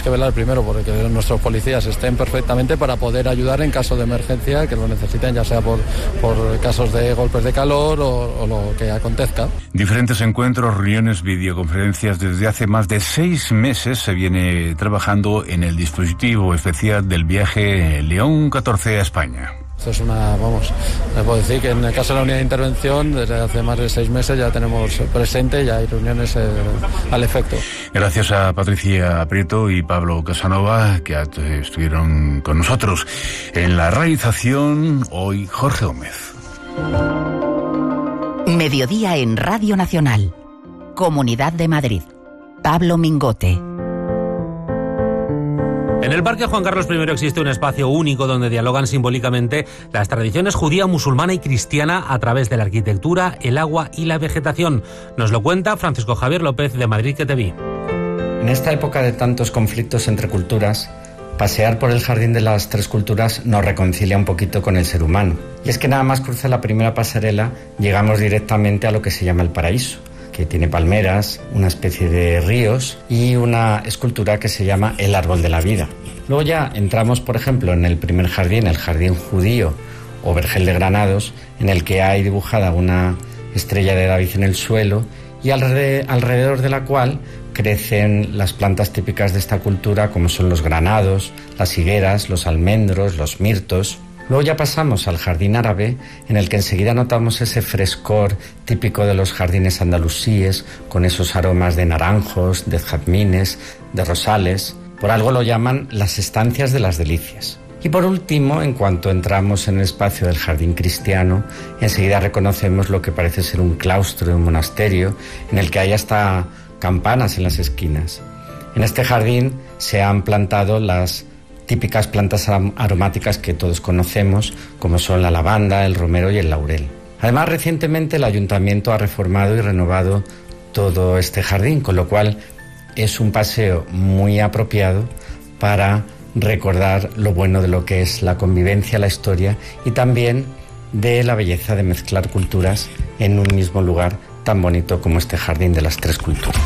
que velar primero porque nuestros policías estén perfectamente para poder ayudar en caso de emergencia, que lo necesiten, ya sea por casos de golpes de calor o lo que acontezca. Diferentes encuentros, reuniones, videoconferencias. Desde hace más de 6 meses se viene trabajando en el dispositivo especial del viaje León 14 a España. Esto es le puedo decir que en el caso de la unidad de intervención, desde hace más de 6 meses ya tenemos presente, ya hay reuniones al efecto. Gracias a Patricia Prieto y Pablo Casanova, que estuvieron con nosotros. En la realización, hoy Jorge Gómez. Mediodía en Radio Nacional. Comunidad de Madrid. Pablo Mingote. En el Parque Juan Carlos I existe un espacio único donde dialogan simbólicamente las tradiciones judía, musulmana y cristiana a través de la arquitectura, el agua y la vegetación. Nos lo cuenta Francisco Javier López de Madrid que te vi. En esta época de tantos conflictos entre culturas, pasear por el Jardín de las Tres Culturas nos reconcilia un poquito con el ser humano. Y es que nada más cruzar la primera pasarela, llegamos directamente a lo que se llama el paraíso, que tiene palmeras, una especie de ríos y una escultura que se llama el Árbol de la Vida. Luego ya entramos, por ejemplo, en el primer jardín, el Jardín Judío o Vergel de Granados, en el que hay dibujada una estrella de David en el suelo y alrededor de la cual crecen las plantas típicas de esta cultura, como son los granados, las higueras, los almendros, los mirtos. Luego ya pasamos al jardín árabe, en el que enseguida notamos ese frescor típico de los jardines andalusíes, con esos aromas de naranjos, de jazmines, de rosales. Por algo lo llaman las estancias de las delicias. Y por último, en cuanto entramos en el espacio del jardín cristiano, enseguida reconocemos lo que parece ser un claustro de un monasterio, en el que hay hasta campanas en las esquinas. En este jardín se han plantado las típicas plantas aromáticas que todos conocemos, como son la lavanda, el romero y el laurel. Además, recientemente el ayuntamiento ha reformado y renovado todo este jardín, con lo cual es un paseo muy apropiado para recordar lo bueno de lo que es la convivencia, la historia y también de la belleza de mezclar culturas en un mismo lugar tan bonito como este Jardín de las Tres Culturas.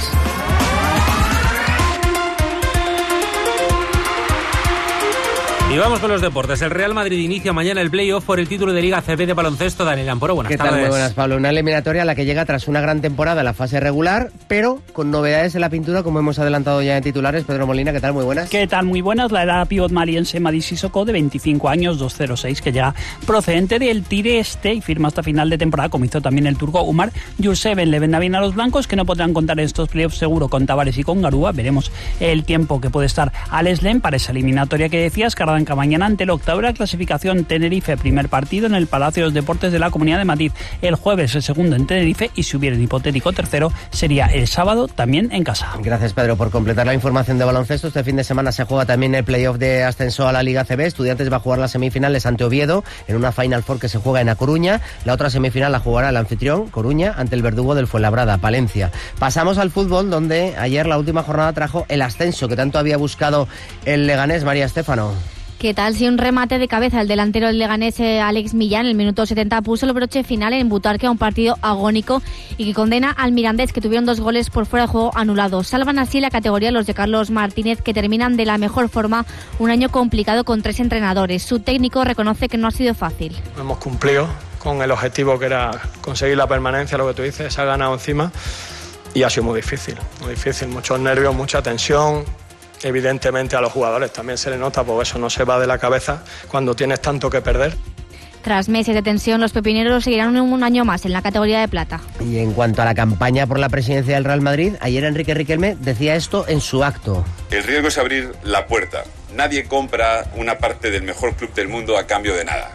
Y vamos con los deportes. El Real Madrid inicia mañana el playoff por el título de Liga ACB de baloncesto. Daniel Amporo, buenas tardes. ¿Qué tal? Muy buenas, Pablo. Una eliminatoria a la que llega tras una gran temporada en la fase regular, pero con novedades en la pintura, como hemos adelantado ya en titulares. Pedro Molina, ¿qué tal? Muy buenas. ¿Qué tal? Muy buenas. La edad pívot maliense Mady Sissoko, de 25 años, 2.06, que llega procedente del Tigre Este y firma hasta final de temporada, como hizo también el turco Umar Yurseven. Le venda bien a los blancos, que no podrán contar en estos playoffs seguro con Tavares y con Garúa. Veremos el tiempo que puede estar al Eslen para esa eliminatoria que decías, que arranca mañana ante el octavo de la clasificación. Tenerife, primer partido en el Palacio de los Deportes de la Comunidad de Madrid. El jueves el segundo en Tenerife y si hubiera un hipotético tercero sería el sábado también en casa. Gracias, Pedro, por completar la información de baloncesto. Este fin de semana se juega también el playoff de ascenso a la Liga ACB. Estudiantes va a jugar las semifinales ante Oviedo en una Final Four que se juega en A Coruña. La otra semifinal la jugará el anfitrión, Coruña, ante el verdugo del Fuenlabrada, Palencia. Pasamos al fútbol, donde ayer la última jornada trajo el ascenso que tanto había buscado el Leganés. María Estéfano. ¿Qué tal? Si un remate de cabeza el delantero del Leganés, Alex Millán, en el minuto 70 puso el broche final en Butarque a un partido agónico y que condena al Mirandés, que tuvieron 2 goles por fuera de juego anulados. Salvan así la categoría los de Carlos Martínez, que terminan de la mejor forma un año complicado con 3 entrenadores. Su técnico reconoce que no ha sido fácil. Hemos cumplido con el objetivo, que era conseguir la permanencia, lo que tú dices, se ha ganado encima y ha sido muy difícil, muchos nervios, mucha tensión. Evidentemente a los jugadores también se les nota, porque eso no se va de la cabeza cuando tienes tanto que perder. Tras meses de tensión, los pepineros seguirán un año más en la categoría de plata. Y en cuanto a la campaña por la presidencia del Real Madrid, ayer Enrique Riquelme decía esto en su acto. El riesgo es abrir la puerta. Nadie compra una parte del mejor club del mundo a cambio de nada.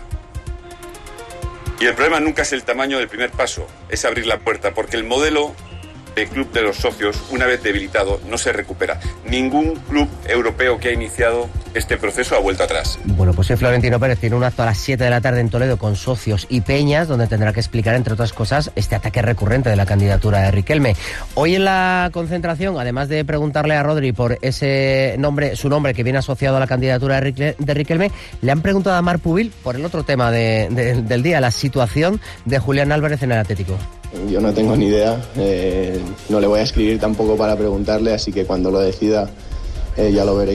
Y el problema nunca es el tamaño del primer paso, es abrir la puerta, porque el modelo el club de los socios, una vez debilitado, no se recupera. Ningún club europeo que ha iniciado este proceso ha vuelto atrás. Bueno, pues Florentino Pérez tiene un acto a las 7 de la tarde en Toledo con socios y peñas, donde tendrá que explicar, entre otras cosas, este ataque recurrente de la candidatura de Riquelme. Hoy en la concentración, además de preguntarle a Rodri por ese nombre, su nombre que viene asociado a la candidatura de Riquelme, le han preguntado a Marc Pubil por el otro tema del día, la situación de Julián Álvarez en el Atlético. Yo no tengo ni idea, no le voy a escribir tampoco para preguntarle, así que cuando lo decida ya lo veréis.